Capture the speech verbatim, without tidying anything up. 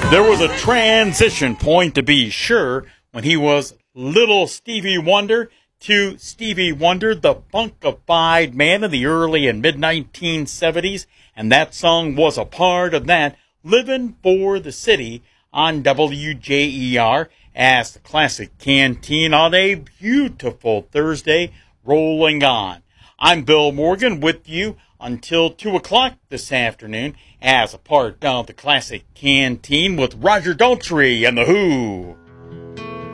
There was a transition point, to be sure, when he was little Stevie Wonder to Stevie Wonder, the funkified man in the early and mid nineteen seventies, and that song was a part of that, Living for the City on W J E R as the Classic Canteen on a beautiful Thursday rolling on. I'm Bill Morgan with you until two o'clock this afternoon as a part of the Classic Canteen with Roger Daltrey and The Who.